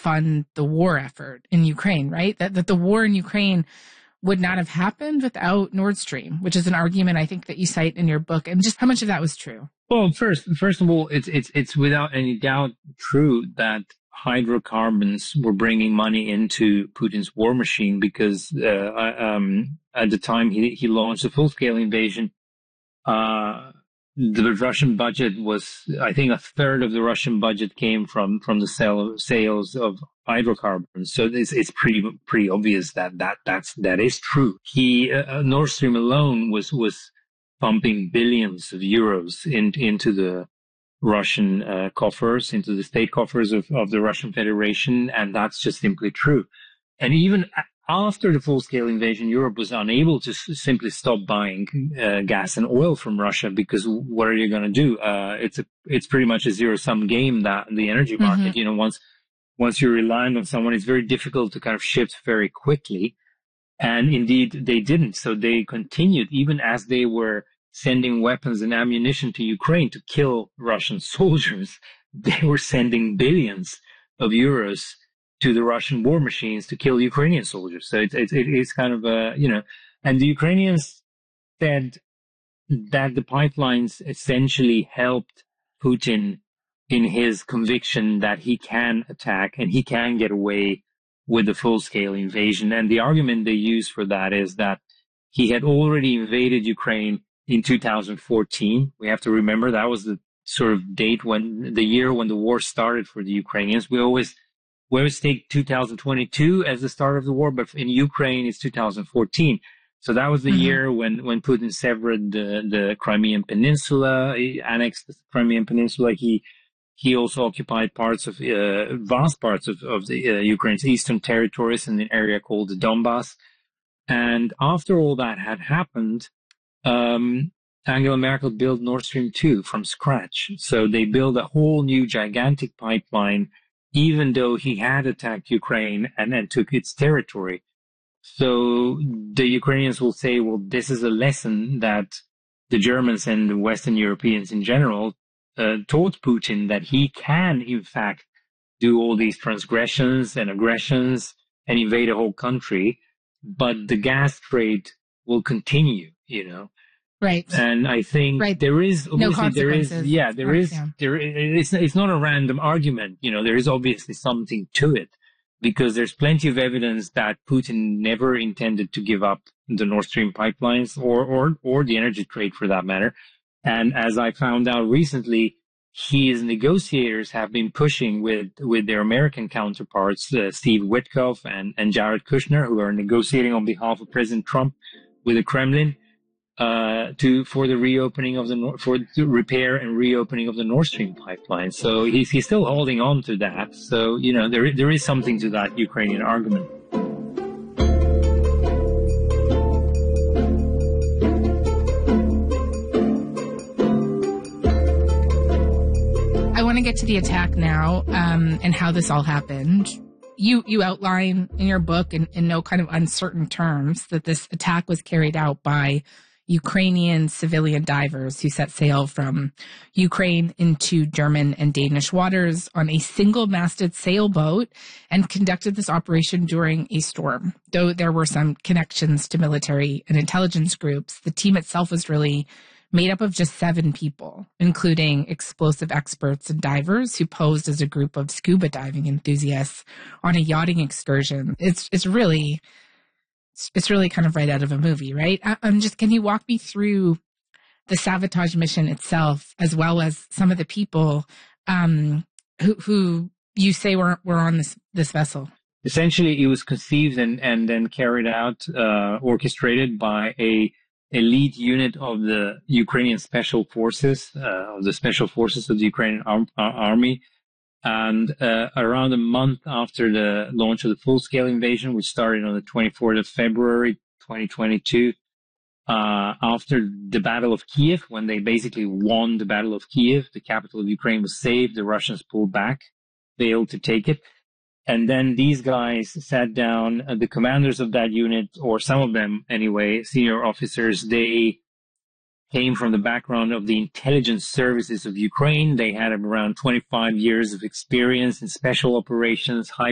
fund the war effort in Ukraine, right? That the war in Ukraine would not have happened without Nord Stream, which is an argument I think that you cite in your book. And just how much of that was true? Well, first of all, it's without any doubt true that hydrocarbons were bringing money into Putin's war machine because at the time he launched a full-scale invasion, the Russian budget was, I think, a third of the Russian budget came from the sales of hydrocarbons. So it's pretty obvious that is true. Nord Stream alone was pumping billions of euros into the Russian coffers, into the state coffers of the Russian Federation, and that's just simply true. And even after the full-scale invasion, Europe was unable to simply stop buying gas and oil from Russia because what are you going to do? It's pretty much a zero-sum game, that the energy market. Mm-hmm. Once you're reliant on someone, it's very difficult to kind of shift very quickly. And indeed, they didn't. So they continued, even as they were sending weapons and ammunition to Ukraine to kill Russian soldiers. They were sending billions of euros to the Russian war machines to kill Ukrainian soldiers. So it's kind of and the Ukrainians said that the pipelines essentially helped Putin in his conviction that he can attack and he can get away with the full-scale invasion. And the argument they use for that is that he had already invaded Ukraine in 2014. We have to remember that was the sort of the year when the war started for the Ukrainians. We always take 2022 as the start of the war, but in Ukraine it's 2014. So that was the mm-hmm. year when Putin severed the Crimean Peninsula, he annexed the Crimean Peninsula. He also occupied vast parts of the Ukraine's eastern territories in an area called the Donbass. And after all that had happened, Angela Merkel built Nord Stream 2 from scratch. So they built a whole new gigantic pipeline, even though he had attacked Ukraine and then took its territory. So the Ukrainians will say, well, this is a lesson that the Germans and the Western Europeans in general taught Putin, that he can, in fact, do all these transgressions and aggressions and invade a whole country, but the gas trade will continue, Right. And I think there is, obviously, it's not a random argument, there is obviously something to it, because there's plenty of evidence that Putin never intended to give up the Nord Stream pipelines or the energy trade for that matter. And as I found out recently, his negotiators have been pushing with their American counterparts, Steve Witkoff and Jared Kushner, who are negotiating on behalf of President Trump with the Kremlin, for the repair and reopening of the Nord Stream pipeline. So he's still holding on to that. So, there is something to that Ukrainian argument. I want to get to the attack now, and how this all happened. You outline in your book in no kind of uncertain terms that this attack was carried out by Ukrainian civilian divers who set sail from Ukraine into German and Danish waters on a single-masted sailboat and conducted this operation during a storm. Though there were some connections to military and intelligence groups, the team itself was really made up of just 7 people, including explosive experts and divers who posed as a group of scuba diving enthusiasts on a yachting excursion. It's really kind of right out of a movie, right? Can you walk me through the sabotage mission itself, as well as some of the people who you say were on this vessel? Essentially, it was conceived and then carried out, orchestrated by a elite unit of the Ukrainian Special Forces, of the Ukrainian Army. And around a month after the launch of the full-scale invasion, which started on the 24th of February, 2022, after the Battle of Kiev, when they basically won the Battle of Kiev, the capital of Ukraine was saved, the Russians pulled back, failed to take it. And then these guys sat down, the commanders of that unit, or some of them anyway, senior officers, they came from the background of the intelligence services of Ukraine. They had around 25 years of experience in special operations, high